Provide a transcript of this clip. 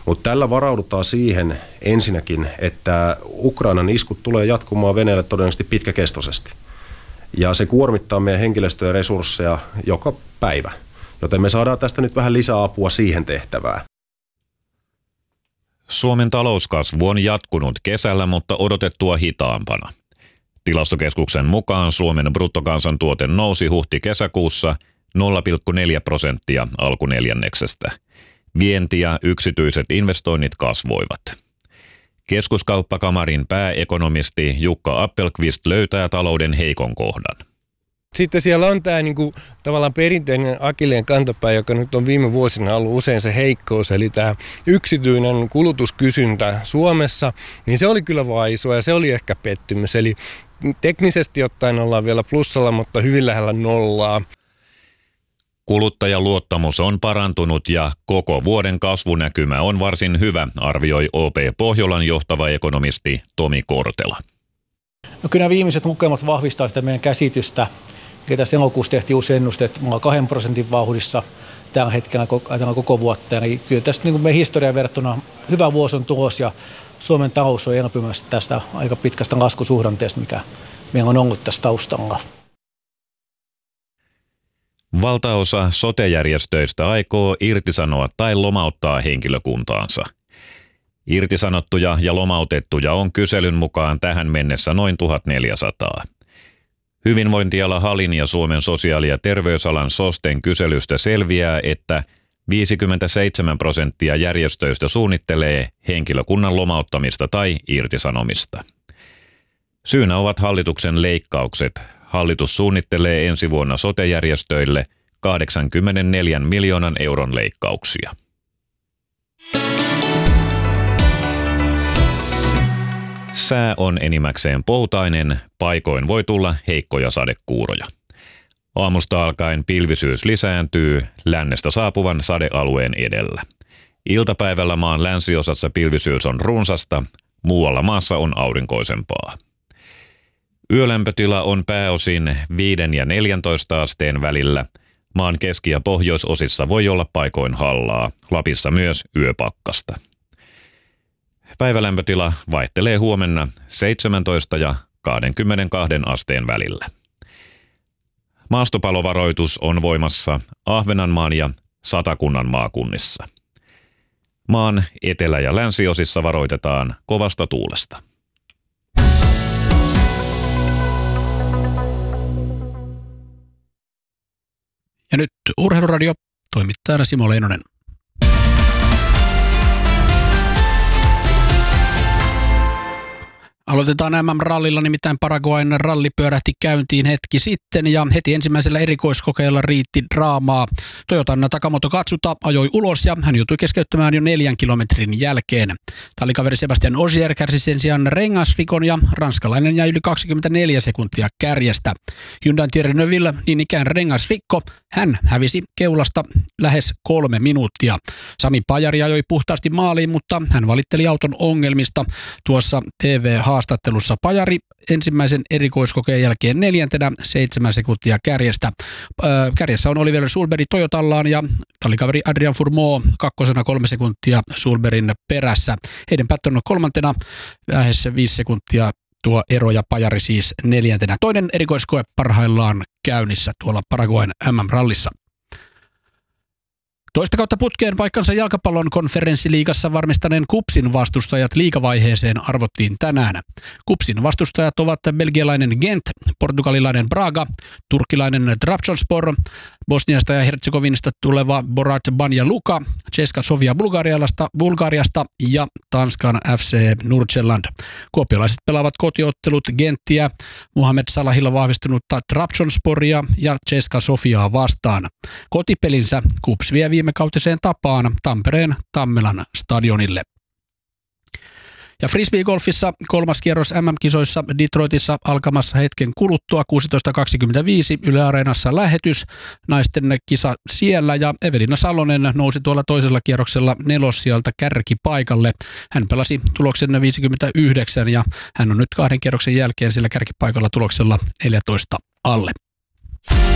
Mutta tällä varaudutaan siihen ensinnäkin, että Ukrainan iskut tulee jatkumaan Venäjälle todennäköisesti pitkäkestoisesti. Ja se kuormittaa meidän henkilöstöä ja resursseja joka päivä. Joten me saadaan tästä nyt vähän lisää apua siihen tehtävään. Suomen talouskasvu on jatkunut kesällä, mutta odotettua hitaampana. Tilastokeskuksen mukaan Suomen bruttokansantuote nousi huhti-kesäkuussa 0,4% alkuneljänneksestä. Vienti ja yksityiset investoinnit kasvoivat. Keskuskauppakamarin pääekonomisti Jukka Appelqvist löytää talouden heikon kohdan. Sitten siellä on tämä tavallaan perinteinen akilleen kantapää, joka nyt on viime vuosina ollut usein se heikkous, eli tämä yksityinen kulutuskysyntä Suomessa, niin se oli kyllä vaisu ja se oli ehkä pettymys. Eli teknisesti ottaen ollaan vielä plussalla, mutta hyvin lähellä nollaa. Kuluttajaluottamus on parantunut ja koko vuoden kasvunäkymä on varsin hyvä, arvioi OP Pohjolan johtava ekonomisti Tomi Kortela. No kyllä viimeiset lukemat vahvistaa sitä meidän käsitystä. Tässä elokuussa tehtiin uusi ennuste, että me ollaan 2% vauhdissa tällä hetkellä koko vuotta. Eli kyllä tästä niin kuin meidän historian verrattuna hyvä vuosi on tulos ja Suomen talous on elpymässä tästä aika pitkästä laskusuhdanteesta, mikä meillä on ollut tässä taustalla. Valtaosa sote-järjestöistä aikoo irtisanoa tai lomauttaa henkilökuntaansa. Irtisanottuja ja lomautettuja on kyselyn mukaan tähän mennessä noin 1400. Hyvinvointiala HALin ja Suomen sosiaali- ja terveysalan SOSTEn kyselystä selviää, että 57% järjestöistä suunnittelee henkilökunnan lomauttamista tai irtisanomista. Syynä ovat hallituksen leikkaukset. Hallitus suunnittelee ensi vuonna sote-järjestöille 84 miljoonan euron leikkauksia. Sää on enimmäkseen poutainen, paikoin voi tulla heikkoja sadekuuroja. Aamusta alkaen pilvisyys lisääntyy lännestä saapuvan sadealueen edellä. Iltapäivällä maan länsiosassa pilvisyys on runsasta, muualla maassa on aurinkoisempaa. Yölämpötila on pääosin 5 ja 14 asteen välillä. Maan keski- ja pohjoisosissa voi olla paikoin hallaa, Lapissa myös yöpakkasta. Päivälämpötila vaihtelee huomenna 17 ja 22 asteen välillä. Maastopalovaroitus on voimassa Ahvenanmaan ja Satakunnan maakunnissa. Maan etelä- ja länsiosissa varoitetaan kovasta tuulesta. Ja nyt Urheiluradio, toimittajana Simo Leinonen. Aloitetaan MM-rallilla, nimittäin Paraguayn ralli pyörähti käyntiin hetki sitten ja heti ensimmäisellä erikoiskokeella riitti draamaa. Toyotan Takamoto Katsuta ajoi ulos ja hän joutui keskeyttämään jo 4 kilometrin jälkeen. Tallikaveri Sebastian Ogier kärsi sen sijaan rengasrikon ja ranskalainen jäi yli 24 sekuntia kärjestä. Hyundain Thierry Neuville niin ikään rengasrikko, hän hävisi keulasta lähes 3 minuuttia. Sami Pajari ajoi puhtaasti maaliin, mutta hän valitteli auton ongelmista. Tuossa TV-haastattelussa Pajari ensimmäisen erikoiskokeen jälkeen 4. 7 sekuntia kärjestä. Kärjessä on Oliver Sulberg Toyotallaan ja tallikaveri Adrian Fourmaux 2. 3 sekuntia Sulbergin perässä. Heidän Patton on 3. lähes 5 sekuntia tuo ero ja Pajari siis 4. Toinen erikoiskoe parhaillaan käynnissä tuolla Paraguayn MM-rallissa. Toista kautta putkeen paikkansa jalkapallon konferenssiliigassa varmistaneen KuPSin vastustajat liigavaiheeseen arvottiin tänään. KuPSin vastustajat ovat belgialainen Gent, portugalilainen Braga, turkkilainen Trabzonspor, Bosniasta ja Herzegovinasta tuleva Borat Banja Luka, Česka Sofia Bulgariasta ja Tanskan FC Nordsjælland. Kuopiolaiset pelaavat kotiottelut Genttiä, Mohamed Salahilla vahvistunutta Trabzonsporia ja Česka Sofiaa vastaan. Kotipelinsä KuPS vie viimekautiseen tapaan Tampereen Tammelan stadionille. Ja frisbeegolfissa 3. kierros MM-kisoissa Detroitissa alkamassa hetken kuluttua 16.25 Yle Areenassa lähetys. Naisten kisa siellä ja Evelina Salonen nousi tuolla toisella kierroksella 4. sieltä kärkipaikalle. Hän pelasi tuloksen 59 ja hän on nyt 2 kierroksen jälkeen sillä kärkipaikalla tuloksella 14 alle.